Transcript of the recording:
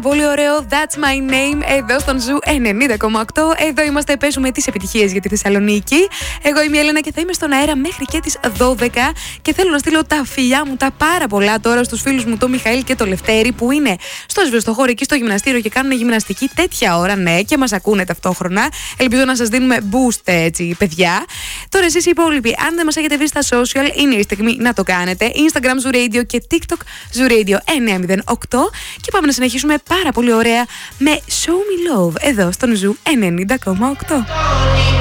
πολύ ωραίο That's My Name εδώ στον Ζου 90,8. Εδώ είμαστε, παίζουμε τις επιτυχίες για τη Θεσσαλονίκη. Εγώ είμαι η Έλενα και θα είμαι στον αέρα μέχρι και τις 12. Και θέλω να στείλω τα φιλιά μου, τα πάρα πολλά τώρα στους φίλους μου, τον Μιχαήλ και τον Λευτέρη, που είναι στο σβεστοχώρο εκεί στο γυμναστήριο και κάνουν γυμναστική τέτοια ώρα, ναι, και μας ακούνε ταυτόχρονα. Ελπίζω να σας δίνουμε boost, έτσι, παιδιά. Τώρα, εσείς οι υπόλοιποι, αν δεν μας έχετε βρει στα social, είναι η στιγμή να το κάνετε. Instagram Zoo Radio και TikTok Zoo Radio 908. Και πάμε να συνεχίσουμε πάρα πολύ ωραία με Show Me Love εδώ στον Zoo 90,8.